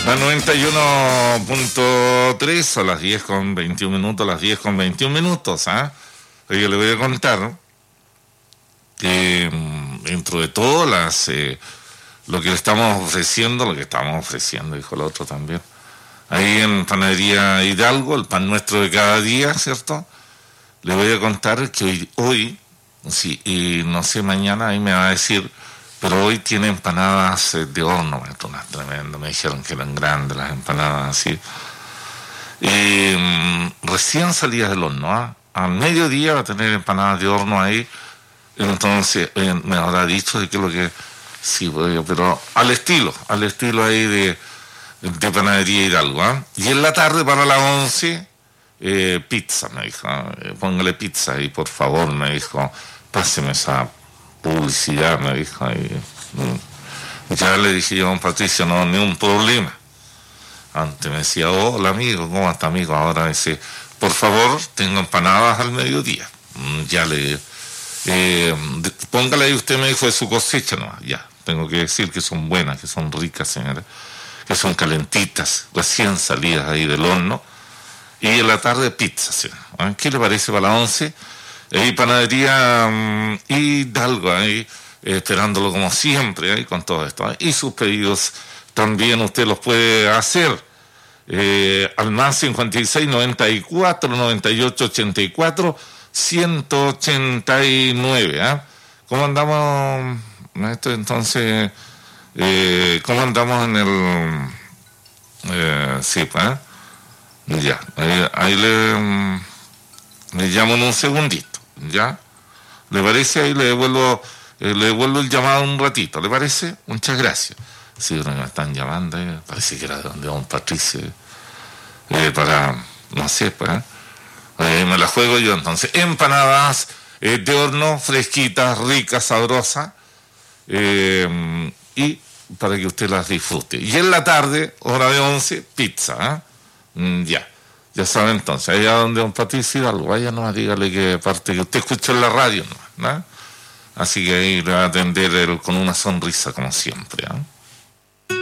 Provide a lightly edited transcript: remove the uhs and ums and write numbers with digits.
La 91.3 a las 10:21, las 10:21, ¿ah? Oye, le voy a contar que dentro de todo lo que le estamos ofreciendo, dijo el otro también, ahí en Panadería Hidalgo, el pan nuestro de cada día, ¿cierto? Le voy a contar que hoy sí, y no sé, mañana ahí me va a decir, pero hoy tiene empanadas de horno, unas tremendas, me dijeron que eran grandes las empanadas así. Recién salidas del horno, ¿ah? Al mediodía va a tener empanadas de horno ahí, entonces me habrá dicho de que lo que, sí, pero al estilo ahí de Panadería Hidalgo, ¿ah? Y en la tarde para las 11, pizza, me dijo, póngale pizza ahí, por favor, me dijo, páseme esa publicidad, me dijo, y ya le dije yo a don Patricio, no, ni un problema. Antes me decía, hola amigo, ¿cómo está amigo? Ahora me dice, por favor, tengo empanadas al mediodía. Ya le, póngale ahí, usted me dijo de su cosecha, no, ya, tengo que decir que son buenas, que son ricas, señora, que son calentitas, recién salidas ahí del horno, y en la tarde pizza, señora. ¿Qué le parece para las 11? Panadería Hidalgo, ahí esperándolo como siempre, ahí con todo esto, ¿eh? Y sus pedidos también usted los puede hacer al más 56 94 98 84 189, ¿eh? ¿Cómo andamos, maestro? Entonces, ¿cómo andamos en el sí, ¿eh? Ya, ahí le llamo en un segundito. ¿Ya? ¿Le parece? Ahí le devuelvo el llamado un ratito, ¿le parece? Muchas gracias. Sí, me están llamando, parece que era de donde don Patricio, para, no sé, pues, me la juego yo entonces. Empanadas de horno, fresquitas, ricas, sabrosas, y para que usted las disfrute. Y en la tarde, hora de 11, pizza, ya. Ya sabe entonces, allá donde don Patricio Hidalgo, vaya nomás, dígale que parte que usted escuchó en la radio, ¿no? Así que ahí le va a atender con una sonrisa como siempre, ¿eh?